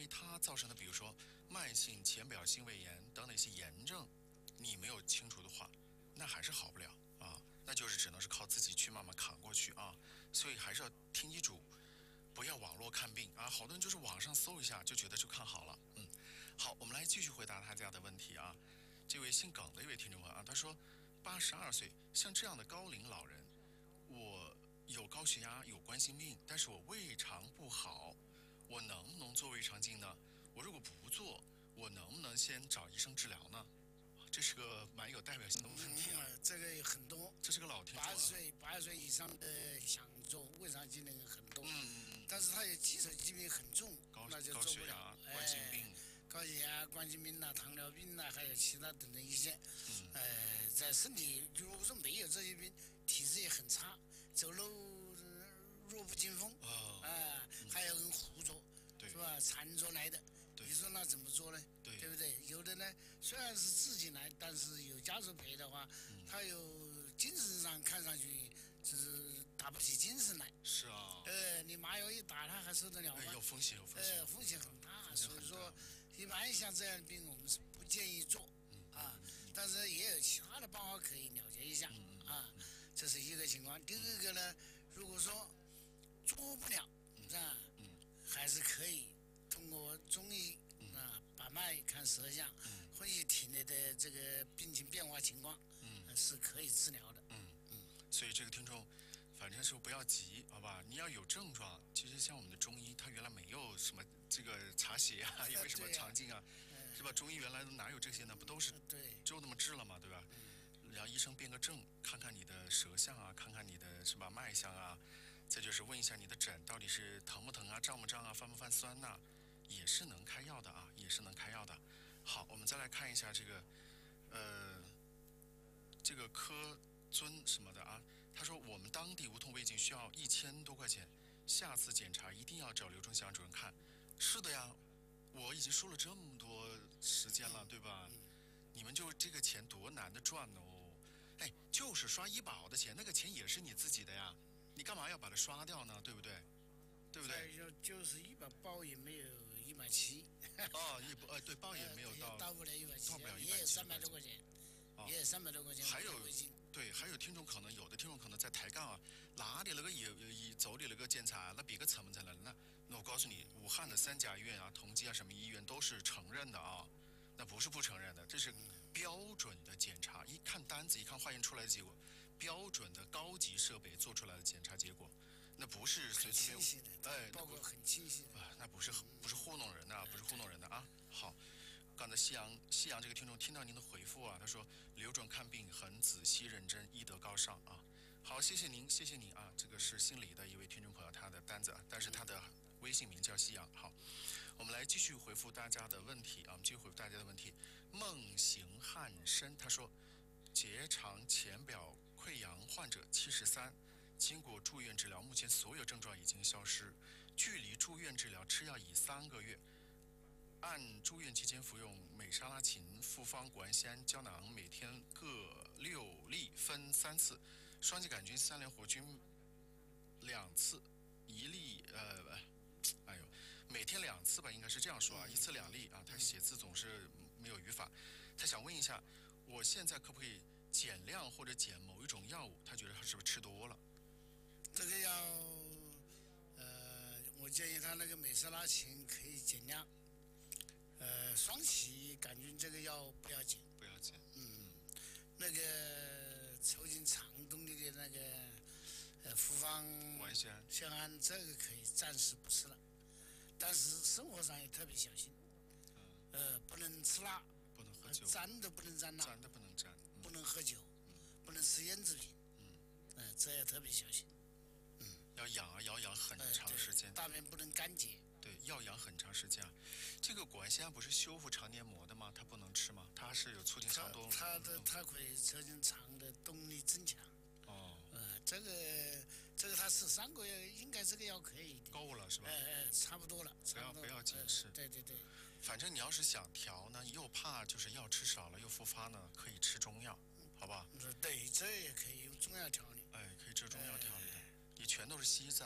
它造成的，比如说慢性浅表性胃炎等等一些炎症，你没有清除的话，那还是好不了啊，那就是只能是靠自己去慢慢扛过去啊。所以还是要听医嘱，不要网络看病啊。好多人就是网上搜一下就觉得就看好了。好，我们来继续回答他家的问题啊。这位姓耿的一位听众朋友啊，他说，82岁，像这样的高龄老人，我有高血压，有冠心病，但是我胃肠不好，我能不能做胃肠镜呢？我如果不做，我能不能先找医生治疗呢？这是个蛮有代表性的问题啊。 这个有很多， 这是个老听众 80岁以上的想做胃肠镜的人很多，但是他有基础疾病很重，那就高做不了。 血压、冠心病， 高血压、冠心病糖尿病还有其他等等一些，在身体如果说没有这些病，体质也很差，走路弱不禁风，还有人胡做，是吧？缠着来的，你说那怎么做呢？对不对？有的呢，虽然是自己来，但是有家属陪的话，他有精神上看上去就是打不起精神来。 是啊。 你麻药一打，他还受得了吗？ 有风险， 风险很大。所以说，一般像这样的病，我们是不建议做但是也有其他的办法可以了解一下这是一个情况。第二个呢，如果说做不了还是可以通过中医把脉看舌象，分析体内的这个病情变化情况，是可以治疗的。 所以这个听众，反正是不要急，好吧？你要有症状，其实像我们的中医，它原来没有什么这个查血啊，也没什么肠镜啊，是吧？中医原来哪有这些呢？不都是就那么治了嘛，对吧？然后医生辨个证，看看你的舌象啊，看看你的是吧脉象啊，再就是问一下你的疹到底是疼不疼啊，胀不胀啊，泛不泛酸呐，也是能开药的啊，也是能开药的。好，我们再来看一下这个，这个科尊什么的啊，他说我们当地无痛胃镜需要1000多块钱，下次检查一定要找刘忠祥主任看。是的呀，我已经说了这么多时间了，对吧？你们就这个钱多难的赚哦，哎，就是刷医保的钱，那个钱也是你自己的呀，你干嘛要把它刷掉呢？对不对？对不对？ 就是医保报也没有170。 对，报也没有到不了170， 到不了170， 也有300多块钱，也有300多块钱。 还有听众可能有的听众可能在抬杠啊，哪里那个走里那个检查，那别个层在那，那我告诉你，武汉的3甲医院啊、同济啊什么医院都是承认的啊。那不是不承认的，这是标准的检查，一看单子，一看化验出来的结果，标准的高级设备做出来的检查结果，那不是随随便便，报告很清晰的， 那不是糊弄人的啊，不是糊弄人的啊。好，刚才夕阳这个听众听到您的回复啊，他说刘准看病很仔细认真，医德高尚啊。好，谢谢您啊，这个是姓李的一位听众朋友他的单子，但是他的微信名叫夕阳。好，我们来继续回复大家的问题啊，梦行汉生他说，结肠浅表溃疡患者73，经过住院治疗，目前所有症状已经消失，距离住院治疗吃药已3个月。按住院期间服用美沙拉嗪复方谷氨酰胺胶囊，每天各6粒，分3次，双歧杆菌、3联活菌2次，1粒每天2次吧，应该是这样说啊，1次2粒啊。他写字总是没有语法，他想问一下，我现在可不可以减量或者减某一种药物？他觉得他是不是吃多了？ 这个药，我建议他那个美沙拉嗪可以减量。双歧杆菌这个药不要减，那个促进肠动力的那个复方谷氨酰胺这个可以暂时不吃了，但是生活上也特别小心，不能吃辣， 不能喝酒， 沾都不能沾辣，不能喝酒，不能吃腌制品，这也特别小心。 要养很长时间， 大便不能干结。 对，要养很长时间啊。这个谷氨酰胺不是修复肠黏膜的吗？它不能吃吗？它是有促进肠动， 它可以促进肠的动力增强。这个它吃3个月，应该这个药可以够了是吧？ 差不多了。 不要紧吃。 对。 反正你要是想调呢，又怕就是药吃少了又复发呢，可以吃中药，好吧？ 对，这也可以用中药调理。 可以吃中药调理的。你全都是西医在